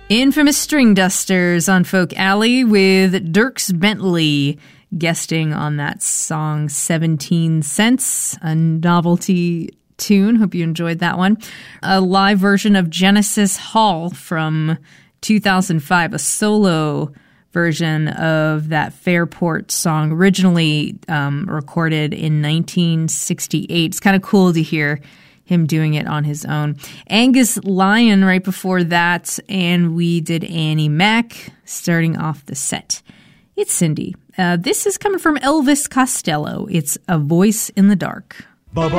Infamous String Dusters on Folk Alley with Dierks Bentley guesting on that song 17 Cents, a novelty tune. Hope you enjoyed that one. A live version of Genesis Hall from 2005, a solo version of that Fairport song, originally recorded in 1968. It's kind of cool to hear him doing it on his own. Angus Lyon right before that, and we did Annie Mac starting off the set. It's Cindy. This is coming from Elvis Costello. It's A Voice in the Dark.